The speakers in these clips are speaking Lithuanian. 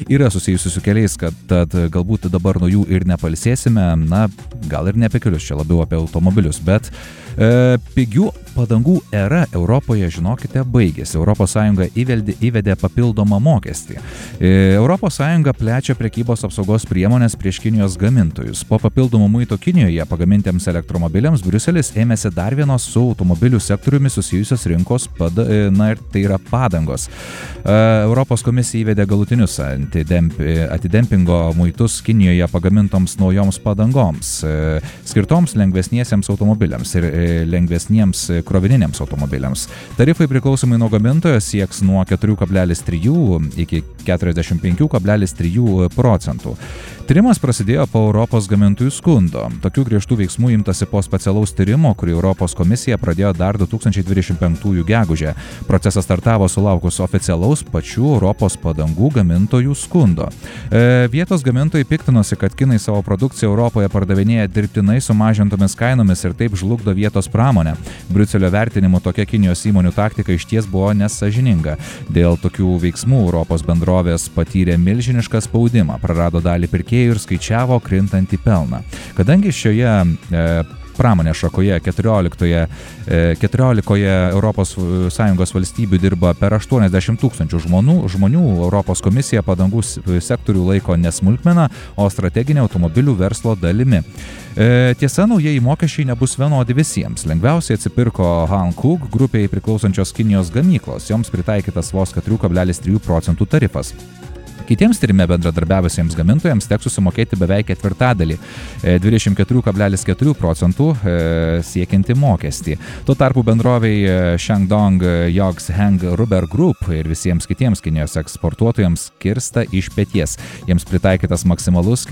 yra susijusi su keliais, tad galbūt dabar nuo jų ir nepalsėsime, na, gal ir ne apie kelius, čia labiau apie automobilius, bet pigių padangų era Europoje, žinokite, baigėsi. ES įvedė papildomą mokestį. ES plečia prekybos apsaugos priemonės prieš Kinijos gamintojus. Po papildomų muito Kinijoje pagamintiems elektromobiliams Briuselis ėmėsi dar vienos su automobilių sektoriumi susijusios rinkos, ir tai yra padangos. Europos komisija įvedė galutinius antidempingo muitus Kinijoje pagamintoms naujoms padangoms, skirtoms lengvesniesiems automobiliams ir lengvesniems krovininiams automobiliams. Tarifai priklausomai nuo gamintojo sieks nuo 4,3 iki 45,3%. Tyrimas prasidėjo po Europos gamintojų skundo. Tokių griežtų veiksmų imtasi po specialaus tyrimo, kurį Europos komisija pradėjo dar 2025 gegužę. Procesas startavo sulaukus oficialaus pačių Europos padangų gamintojų skundo. Vietos gamintojai piktinosi, kad kinai savo produkciją Europoje pardavinėja dirbtinai sumažintomis kainomis ir taip žlugdo vietos pramonę. Briuselio vertinimu tokia Kinijos įmonių taktika išties buvo nesąžininga. Dėl tokių veiksmų Europos bendrovės patyrė milžinišką spaudimą, prarado dalį pirkėjų ir skaičiavo krintantį pelną. Kadangi šioje pramonės šakoje 14 ES valstybių dirba per 80 tūkstančių žmonių, Europos komisija padangų sektorių laiko nesmulkmena, o strateginė automobilių verslo dalimi. Tiesa, naujieji mokesčiai nebus vienodi visiems. Lengviausiai atsipirko Hankook grupiai priklausančios Kinijos gamyklos, joms pritaikytas vos 4,3% tarifas. Kitiems tyrime bendradarbiavusiems gamintojams teks susimokėti beveik ketvirtadalį, 24,4% siekianti mokestį. Tuo tarpu bendroviai Shandong Yongsheng Rubber Group ir visiems kitiems Kinijos eksportuotojams kirsta iš peties. Jiems pritaikytas maksimalus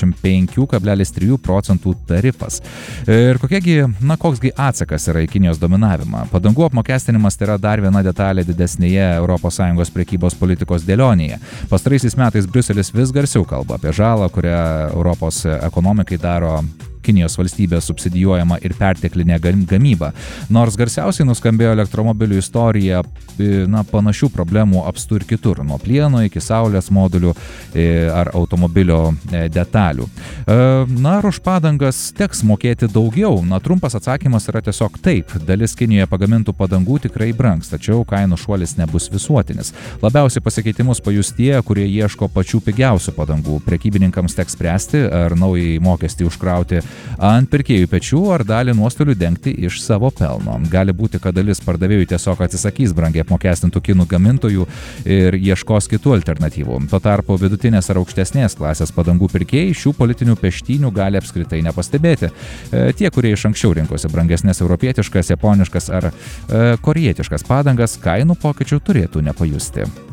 45,3% tarifas. Ir koksgi atsakas yra į Kinijos dominavimą? Padangų apmokestinimas tai yra dar viena detalė didesnėje ES prekybos politikos dėlionėje. Pastaraisiais metais Briuselis vis garsiau kalba apie žalą, kurią Europos ekonomikai daro Kinijos valstybės subsidijuojama ir perteklinė gamyba. Nors garsiausiai nuskambėjo elektromobilių istorija, panašių problemų apstu ir kitur, nuo plieno iki saulės modulių ar automobilio detalių. Ir už padangas teks mokėti daugiau. Trumpas atsakymas yra tiesiog taip. Dalis Kinijoje pagamintų padangų tikrai brangs, tačiau kainų šuolis nebus visuotinis. Labiausiai pasikeitimus pajus tie, kurie ieško pačių pigiausių padangų. Prekybininkams teks spręsti, ar naująjį mokestį užkrauti ant pirkėjų pečių, ar dalį nuostolių dengti iš savo pelno. Gali būti, kad dalis pardavėjų tiesiog atsisakys brangiai apmokestintų kinų gamintojų ir ieškos kitų alternatyvų. Tuo tarpu vidutinės ar aukštesnės klasės padangų pirkėjai šių politinių peštynių gali apskritai nepastebėti. Tie, kurie iš anksčiau rinkosi brangesnės europietiškas, japoniškas ar korėjietiškas padangas, kainų pokyčių turėtų nepajusti.